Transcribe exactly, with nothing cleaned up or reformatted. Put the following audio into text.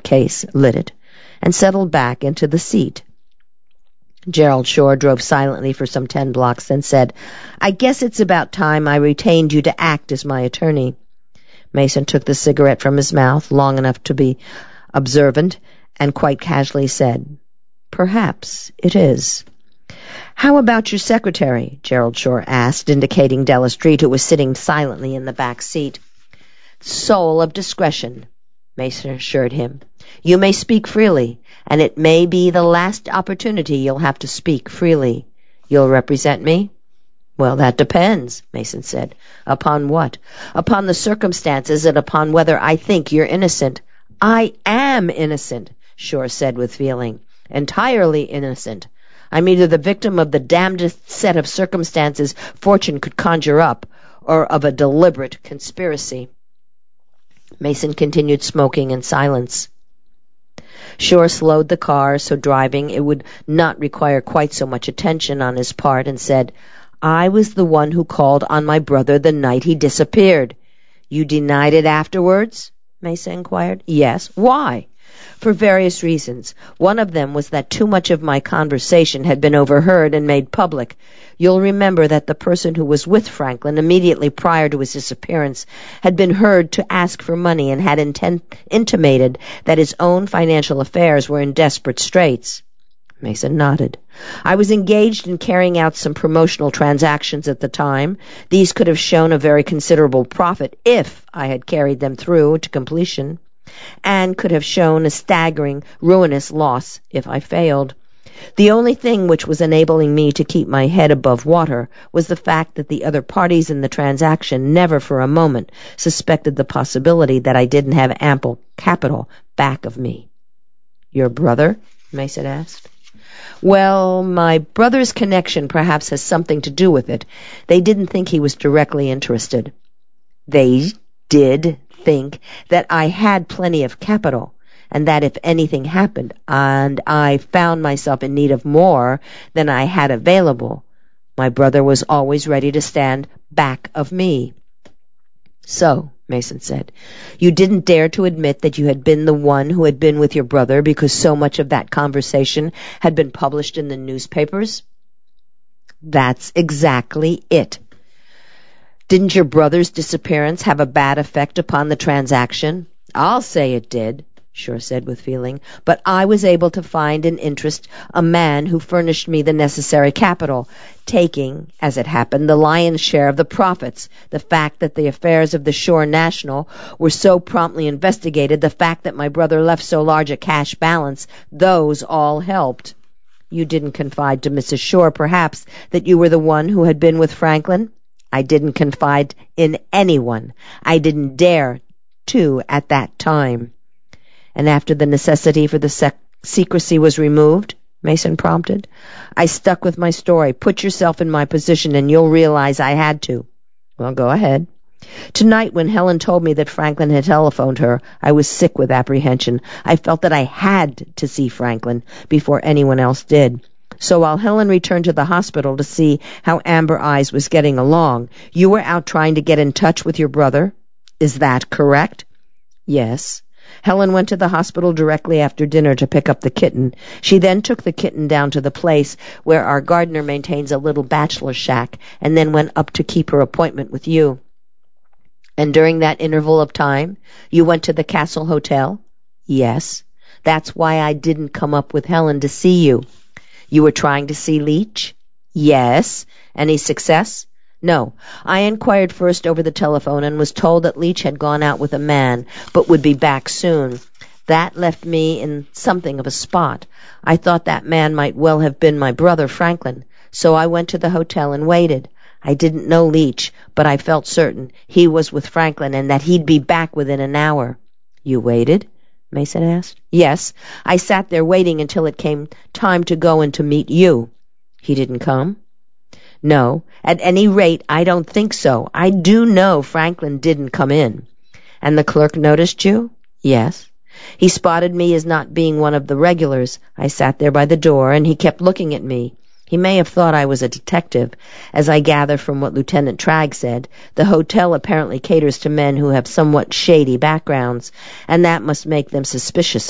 case, lit it, and settled back into the seat. Gerald Shore drove silently for some ten blocks, then said, "I guess it's about time I retained you to act as my attorney." Mason took the cigarette from his mouth, long enough to be observant, and quite casually said, "Perhaps it is." "How about your secretary?" Gerald Shore asked, indicating Della Street, who was sitting silently in the back seat. "Soul of discretion," Mason assured him. "You may speak freely, and it may be the last opportunity you'll have to speak freely. You'll represent me?" "Well, that depends," Mason said. "Upon what?" "Upon the circumstances and upon whether I think you're innocent." "I am innocent," Shore said with feeling. "Entirely innocent. I'm either the victim of the damnedest set of circumstances fortune could conjure up, or of a deliberate conspiracy." Mason continued smoking in silence. Shore slowed the car so driving it would not require quite so much attention on his part, and said, "I was the one who called on my brother the night he disappeared." "You denied it afterwards?" Mason inquired. "Yes." "Why?" "For various reasons. One of them was that too much of my conversation had been overheard and made public. You'll remember that the person who was with Franklin immediately prior to his disappearance had been heard to ask for money and had intent- intimated that his own financial affairs were in desperate straits." Mason nodded. "I was engaged in carrying out some promotional transactions at the time. These could have shown a very considerable profit if I had carried them through to completion, and could have shown a staggering, ruinous loss if I failed. The only thing which was enabling me to keep my head above water was the fact that the other parties in the transaction never for a moment suspected the possibility that I didn't have ample capital back of me." "Your brother?" Mason asked. "Well, my brother's connection perhaps has something to do with it. They didn't think he was directly interested." "They did think that I had plenty of capital, and that if anything happened, and I found myself in need of more than I had available, my brother was always ready to stand back of me." "So," Mason said, "you didn't dare to admit that you had been the one who had been with your brother because so much of that conversation had been published in the newspapers?" "That's exactly it." "Didn't your brother's disappearance have a bad effect upon the transaction?" "I'll say it did," Shore said with feeling, "but I was able to find and interest a man who furnished me the necessary capital, taking, as it happened, the lion's share of the profits. The fact that the affairs of the Shore National were so promptly investigated, the fact that my brother left so large a cash balance, those all helped." "You didn't confide to Missus Shore, perhaps, that you were the one who had been with Franklin?" "I didn't confide in anyone. I didn't dare to at that time." "And after the necessity for the sec- secrecy was removed?" Mason prompted. "I stuck with my story. Put yourself in my position and you'll realize I had to." "Well, go ahead." "Tonight, when Helen told me that Franklin had telephoned her, I was sick with apprehension. I felt that I had to see Franklin before anyone else did. So while Helen returned to the hospital to see how Amber Eyes was getting along, you were out trying to get in touch with your brother? Is that correct?" "Yes." "Helen went to the hospital directly after dinner to pick up the kitten. She then took the kitten down to the place where our gardener maintains a little bachelor shack, and then went up to keep her appointment with you." "And during that interval of time, you went to the Castle Hotel?" "Yes. That's why I didn't come up with Helen to see you." "You were trying to see Leach?" "Yes." "Any success?" "No. I inquired first over the telephone and was told that Leach had gone out with a man, but would be back soon. That left me in something of a spot. I thought that man might well have been my brother Franklin, so I went to the hotel and waited. I didn't know Leach, but I felt certain he was with Franklin and that he'd be back within an hour." "You waited?" Mason asked. "Yes. I sat there waiting until it came time to go and to meet you." "He didn't come?" "No. At any rate, I don't think so. I do know Franklin didn't come in." "And the clerk noticed you?" "Yes. He spotted me as not being one of the regulars. I sat there by the door, and he kept looking at me. He may have thought I was a detective. As I gather from what Lieutenant Tragg said, the hotel apparently caters to men who have somewhat shady backgrounds, and that must make them suspicious